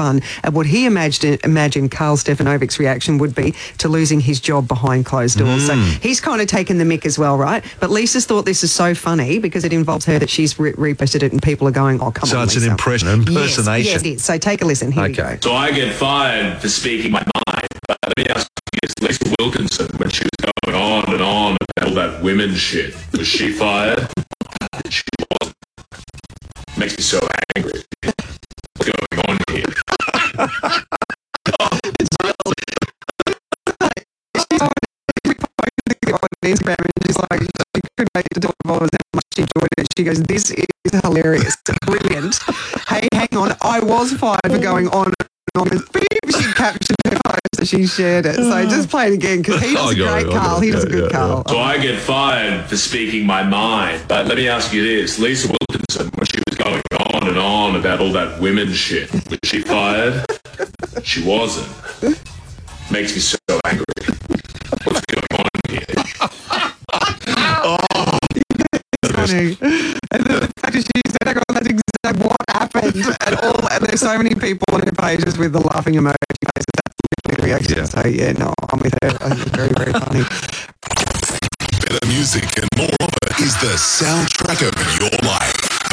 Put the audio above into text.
fun at what he imagined Karl Stefanovic's reaction would be to losing his job behind closed doors. So he's kind of taken the mick as well, right? But Lisa's thought this is so funny because it involves her that she's reposted it and people are going, oh, come So on, it's Lisa. an impersonation. Yes, it is. So take a listen. Here we go. So I get fired for speaking my mind. But let me ask you this, Lisa Wilkinson, when she was going on and on about all that women shit, was she fired? She wasn't. Makes me so angry. What's going on here? On Instagram and she's like, she couldn't wait to talk about how much she enjoyed it. She goes, this is hilarious, brilliant. Hey, hang on, I was fired for going on and on. She captured her post that she shared it. So just play it again because he does a great Karl. He does a good Karl. So I get fired for speaking my mind. But let me ask you this, Lisa Wilkinson, when she was going on and on about all that women shit, was she fired? She wasn't. Makes me so angry. What's going on here? Funny. And the fact that she said, that's exactly what happened and there's so many people on her pages with the laughing emoji faces. That's literally the reaction. Yeah. So yeah, no, I'm with her. I think it's very, very funny. Better music and more of it is the soundtrack of your life.